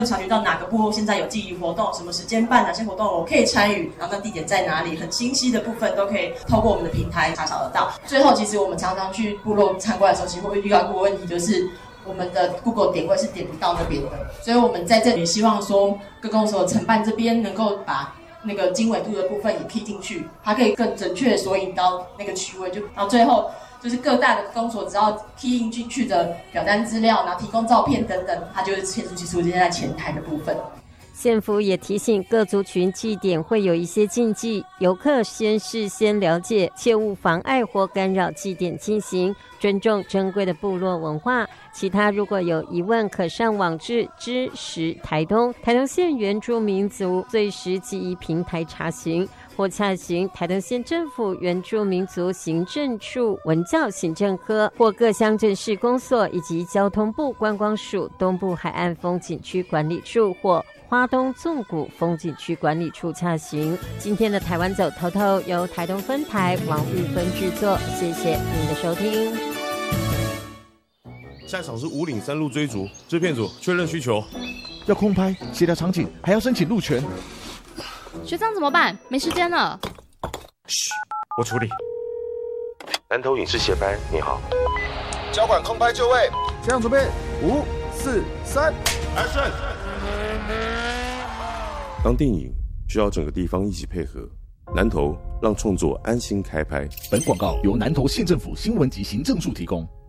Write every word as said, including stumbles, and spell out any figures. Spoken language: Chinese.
察觉到哪个部落现在有记忆活动，什么时间办，哪些活动我可以参与，然后那地点在哪里，很清晰的部分都可以透过我们的平台查找得到。最后，其实我们常常去部落参观的时候，其实会遇到一个问题，就是我们的 Google 点位是点不到那边的，所以我们在这里希望说，各公所承办这边能够把那个经纬度的部分也 key 进去，它可以更准确的索引到那个区位，就然后最后就是各大的公所只要 key 进去的表单资料，然后提供照片等等，它就会牵出去出现在前台的部分。 县府也提醒各族群祭典会有一些禁忌，游客先事先了解，切勿妨碍或干扰祭典进行，尊重珍贵的部落文化。其他如果有疑问，可上网至知识台东台东县原住民族最时记忆平台查询，或洽询台东县政府原住民族行政处文教行政科或各乡镇市公所以及交通部观光署东部海岸风景区管理处或花东纵谷风景区管理处洽询。今天的台湾走透透由台东分台王玉芬制作，谢谢您的收听。 下一场是五岭山路追逐，制片组确认需求， 要空拍、协调场景，还要申请路权。 学长怎么办？没时间了。 嘘，我处理。 南投影视协班，你好。 交管空拍就位， 学长准备，五、四、三 ，Action！ 当电影需要整个地方一起配合，南投让创作安心开拍。 本广告由南投县政府新闻及行政处提供。